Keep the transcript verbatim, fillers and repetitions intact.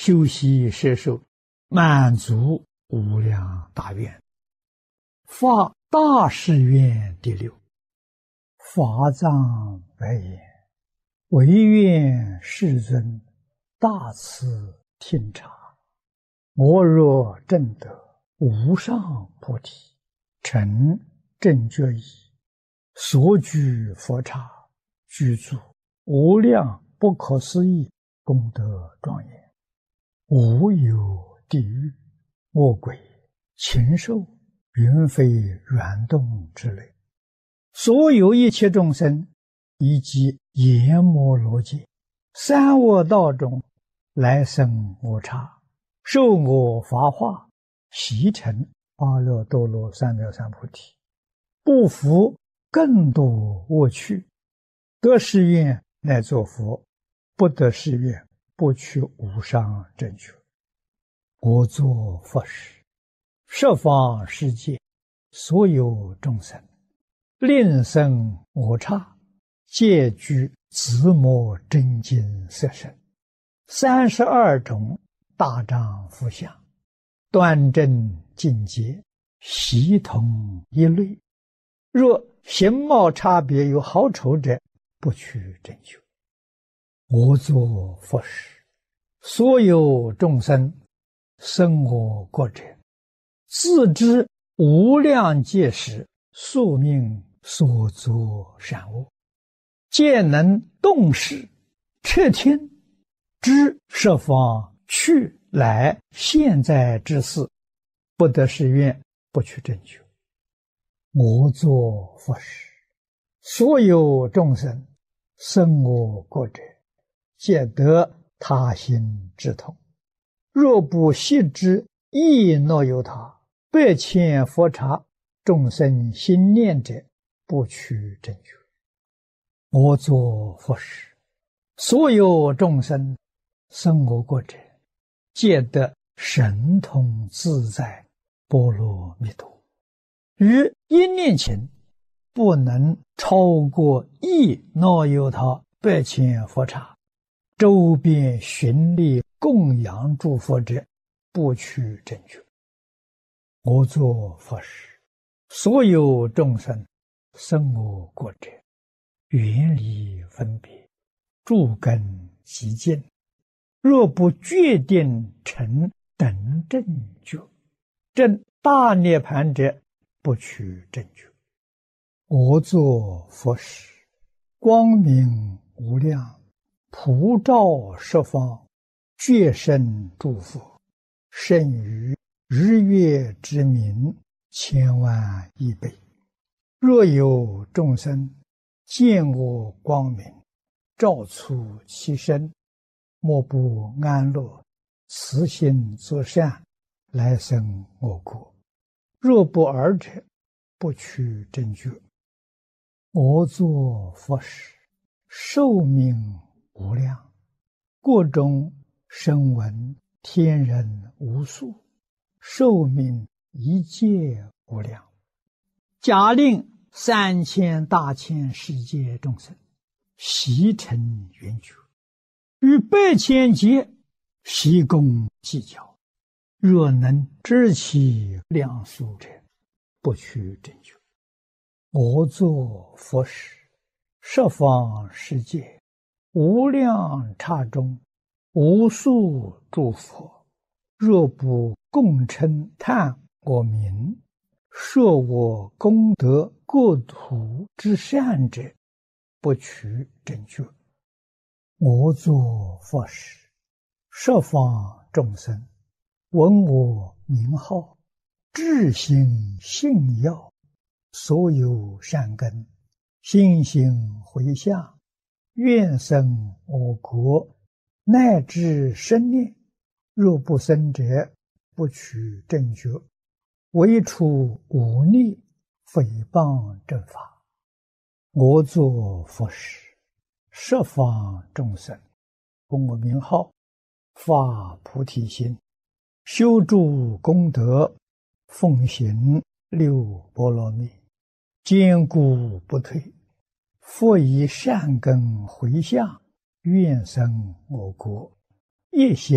修习摄受，满足无量大愿，发大誓愿第六。法藏白言：唯愿世尊大慈听察，我若证得无上菩提，成正觉意，所居佛刹，具足无量不可思议功德庄严，无有地狱、恶鬼、禽兽、云飞软动之类，所有一切众生，以及阎摩罗界、三恶道中来生我刹，受我法化，习成阿耨多罗三藐三菩提，不服更多恶趣，得誓愿乃作佛，不得誓愿不取无上正觉。我作佛时，十方世界所有众生，令生我刹，皆具自摩真经色身，三十二种大丈夫相，端正境界，悉同一类。若形貌差别有好丑者，不取正觉。我作佛时，所有众生生我国者，自知无量劫时宿命所作善恶，皆能动识彻听，知十方去来现在之事，不得誓愿不取正觉。我作佛时，所有众生生我国者，皆得他心之痛。若不悉知亦若有他，百千佛刹众生心念者，不取正觉。我作佛时，所有众生生我国者，皆得神通自在波罗蜜多。于一念前，不能超过亦若有他百千佛刹，周边寻力供养诸佛者，不取正觉。我作佛时，所有众生生我国者，远离分别，诸根极净，若不决定成等正觉，证大涅盘者，不取正觉。我作佛时，光明无量，普照十方，觉生诸佛，胜于日月之明千万亿倍。若有众生见我光明，照出其身，莫不安乐，慈心作善，来生我国。若不尔者，不取正觉。我作佛时，寿命无量，国中声闻天人无数，寿命一界无量。假令三千大千世界众生悉成圆觉，于百千劫悉共计较，若能知其量数者，不取正觉。我作佛时，十方世界无量刹中，无数诸佛，若不共称叹我名，说我功德国土之善者，不取正觉。我作佛时，十方众生闻我名号，至心信要，所有善根，心行回向，愿生我国，乃至生念，若不生者，不取正觉。唯除忤逆诽谤正法。我作佛时，十方众生闻我名号，发菩提心，修诸功德，奉行六波罗蜜，坚固不退，复以善根回向，愿生我国，一心